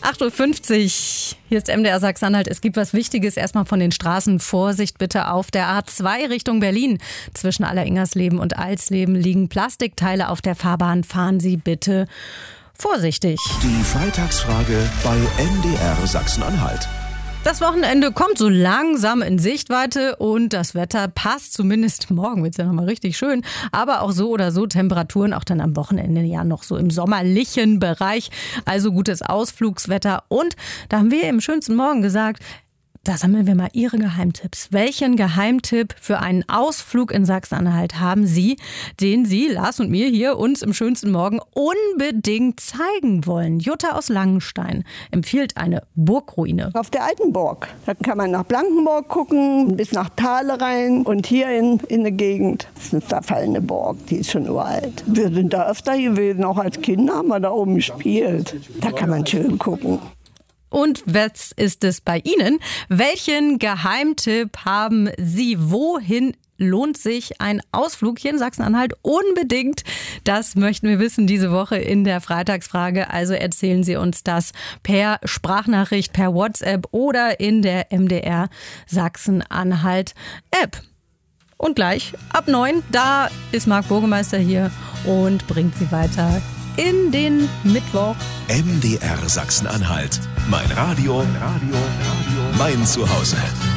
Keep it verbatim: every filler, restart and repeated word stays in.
acht Uhr fünfzig, hier ist M D R Sachsen-Anhalt. Es gibt was Wichtiges erstmal von den Straßen. Vorsicht bitte auf der A zwei Richtung Berlin. Zwischen Alleringersleben und Alsleben liegen Plastikteile auf der Fahrbahn. Fahren Sie bitte vorsichtig. Die Freitagsfrage bei M D R Sachsen-Anhalt. Das Wochenende kommt so langsam in Sichtweite und das Wetter passt. Zumindest morgen wird es ja nochmal richtig schön. Aber auch so oder so Temperaturen auch dann am Wochenende ja noch so im sommerlichen Bereich. Also gutes Ausflugswetter. Und da haben wir im schönsten Morgen gesagt, da sammeln wir mal Ihre Geheimtipps. Welchen Geheimtipp für einen Ausflug in Sachsen-Anhalt haben Sie, den Sie, Lars und mir hier, uns im schönsten Morgen unbedingt zeigen wollen? Jutta aus Langenstein empfiehlt eine Burgruine. Auf der alten Burg. Da kann man nach Blankenburg gucken, bis nach Thale rein und hier in, in der Gegend. Das ist eine verfallene Burg, die ist schon uralt. Wir sind da öfter gewesen, auch als Kinder haben wir da oben gespielt. Da kann man schön gucken. Und was ist es bei Ihnen? Welchen Geheimtipp haben Sie? Wohin lohnt sich ein Ausflug hier in Sachsen-Anhalt unbedingt? Das möchten wir wissen diese Woche in der Freitagsfrage. Also erzählen Sie uns das per Sprachnachricht, per WhatsApp oder in der M D R Sachsen-Anhalt App. Und gleich ab neun, da ist Marc Burgemeister hier und bringt Sie weiter in den Mittwoch. M D R Sachsen-Anhalt. Mein Radio, mein Radio, mein Zuhause.